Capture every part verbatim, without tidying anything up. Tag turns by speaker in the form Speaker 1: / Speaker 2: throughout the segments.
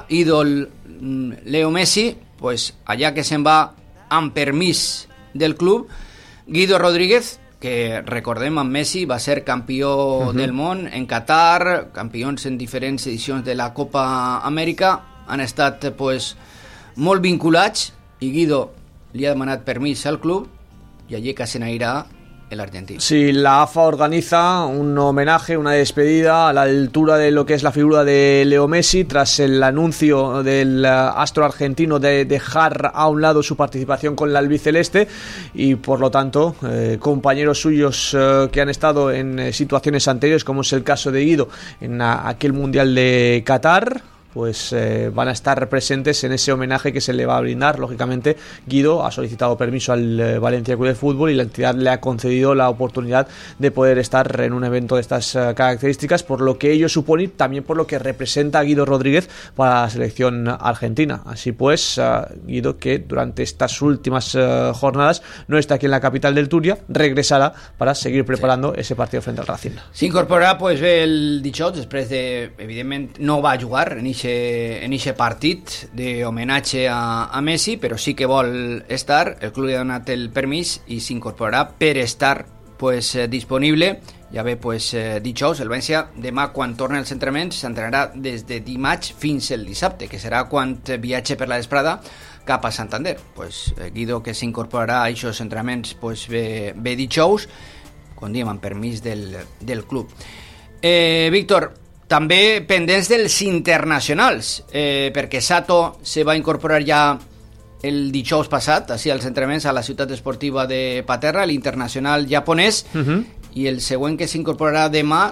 Speaker 1: ídol Leo Messi, pues allà que se'n va amb permís del club, Guido Rodríguez, que recordem amb Messi va ser campió uh-huh. del món en Qatar, campions en diferents edicions de la Copa Amèrica, han estat pues, molt vinculats, i Guido li ha demanat permís al club y allí que se n'irà el argentino.
Speaker 2: Sí, la A F A organiza un homenaje, una despedida a la altura de lo que es la figura de Leo Messi tras el anuncio del astro argentino de dejar a un lado su participación con la albiceleste, y por lo tanto eh, compañeros suyos eh, que han estado en eh, situaciones anteriores, como es el caso de Guido en a, aquel Mundial de Qatar, pues eh, van a estar presentes en ese homenaje que se le va a brindar. Lógicamente, Guido ha solicitado permiso al eh, Valencia Club de Fútbol y la entidad le ha concedido la oportunidad de poder estar en un evento de estas uh, características, por lo que ello supone y también por lo que representa a Guido Rodríguez para la selección argentina. Así pues, uh, Guido, que durante estas últimas uh, jornadas no está aquí en la capital del Túria, regresará para seguir preparando sí. ese partido frente al Racing.
Speaker 1: S'incorporarà pues, el dijous, després de, evidentment, no va jugar en ese en ese partit d'homenatge a, a Messi, però sí que vol estar. El club li ha donat el permís i s'incorporarà per estar pues, eh, disponible. Ja ve pues, eh, dijous, el València demà quan torna als entrenaments s'entrenarà des de dimarts fins el dissabte, que serà quan viatge per la vesprada cap a Santander. Pues, eh, Guido, que s'incorporarà a aquests entrenaments, pues, ve, ve dijous, com diem, amb permís del, del club. Eh, Víctor, també pendents dels internacionals, eh, perquè Sato se va incorporar ja el dijous passat, així als entrenaments a la ciutat esportiva de Paterna, l'internacional japonès, uh-huh. i el següent que s'incorporarà demà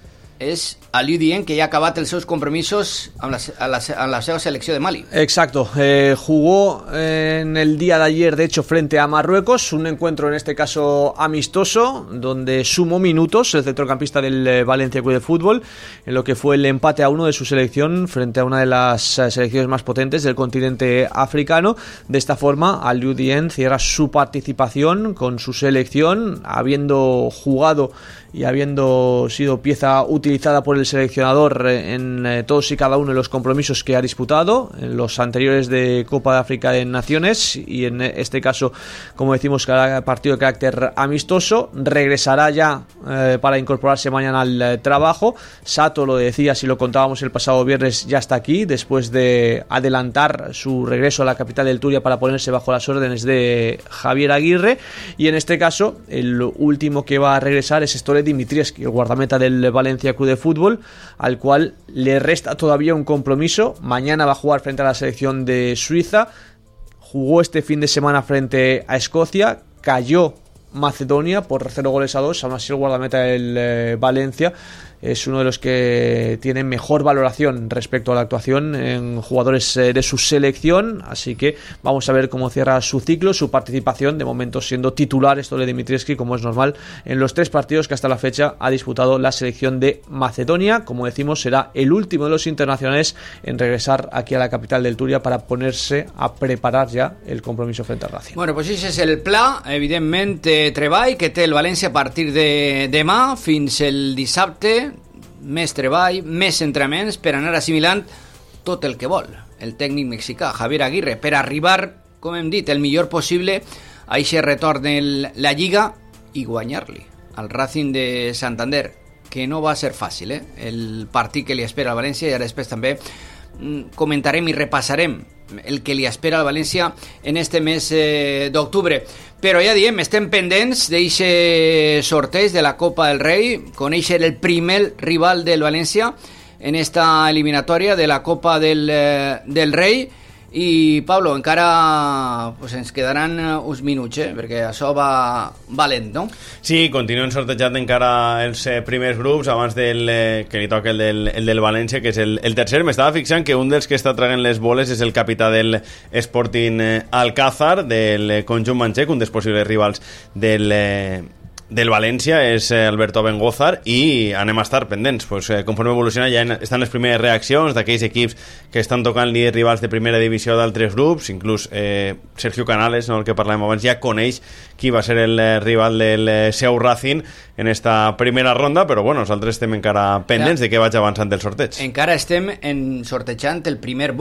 Speaker 1: és Aliou Dieng, que ya ha acabat els seus compromisos amb la, a la, a la seva selecció de Mali.
Speaker 2: Exacto, eh, jugó en el día de ayer, de hecho, frente a Marruecos, un encuentro en este caso amistoso, donde sumó minutos el centrocampista del Valencia Club de Fútbol, en lo que fue el empate a uno de su selección frente a una de las selecciones más potentes del continente africano. De esta forma, Aliou Dieng cierra su participación con su selección, habiendo jugado y habiendo sido pieza utilizada por el seleccionador en eh, todos y cada uno de los compromisos que ha disputado, en los anteriores de Copa de África de Naciones y en este caso, como decimos, cada partido de carácter amistoso. Regresará ya eh, para incorporarse mañana al eh, trabajo. Sato, lo decía, si lo contábamos el pasado viernes, ya está aquí después de adelantar su regreso a la capital del Túria para ponerse bajo las órdenes de Javier Aguirre, y en este caso el último que va a regresar es Stole Dimitrievski, el guardameta del Valencia Club de Fútbol, al cual le resta todavía un compromiso. Mañana va a jugar frente a la selección de Suiza. Jugó este fin de semana frente a Escocia, cayó Macedonia por cero goles a dos. Aún así, el guardameta del eh, Valencia es uno de los que tiene mejor valoración respecto a la actuación en jugadores eh, de su selección, así que vamos a ver cómo cierra su ciclo, su participación, de momento siendo titular Stole Dimitrievski, como es normal, en los tres partidos que hasta la fecha ha disputado la selección de Macedonia. Como decimos, será el último de los internacionales en regresar aquí a la capital del Túria para ponerse a preparar ya el compromiso frente al Racing.
Speaker 1: Bueno, pues ese és el pla, evidentment, treball que té el València a partir de demà fins el dissabte. Més treball, més entrenaments per anar assimilant tot el que vol el tècnic mexicà Javier Aguirre per arribar, com hem dit, el millor possible a aquest retorn en la Lliga i guanyar-li al Racing de Santander, que no va ser fàcil, eh? El partit que li espera al València, i ara després també comentarem i repassarem el que li espera al València en este mes eh, d'octubre. Però ja diem, estem pendents d'aquest sorteig de la Copa del Rei, conèixer el primer rival del València en esta eliminatòria de la Copa del, eh, del Rei. I Pablo, encara pues, ens quedaran uns minuts, eh? Perquè això va, va lent, no?
Speaker 3: Sí, continuen sortejant encara els eh, primers grups abans del, eh, que li toca el del, el del València, que és el, el tercer. M'estava fixant que un dels que està traient les boles és el capità del Sporting eh, Alcázar, del conjunt manxec, un dels possibles rivals del... Eh, del València, és Alberto Bengózar, i anem a estar pendents, pues, eh, conforme evoluciona ja estan les primeres reaccions d'aquells equips que estan tocant líders rivals de primera divisió d'altres grups. Inclús eh, Sergio Canales, no, el que parlàvem abans, ja coneix qui va ser el eh, rival del eh, seu Racing en esta primera ronda, però bueno, nosaltres estem encara pendents ja. de què vaig avançant el sorteig.
Speaker 1: Encara estem en sortejant el primer